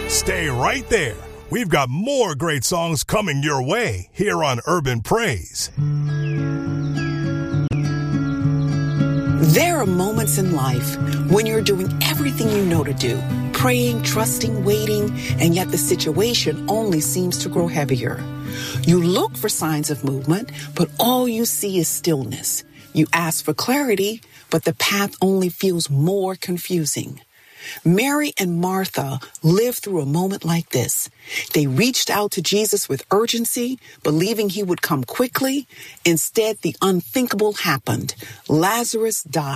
Stay right there. We've got more great songs coming your way here on Urban Praise. There are moments in life when you're doing everything you know to do, praying, trusting, waiting, and yet the situation only seems to grow heavier. You look for signs of movement, but all you see is stillness. You ask for clarity, but the path only feels more confusing. Mary and Martha lived through a moment like this. They reached out to Jesus with urgency, believing he would come quickly. Instead, the unthinkable happened. Lazarus died.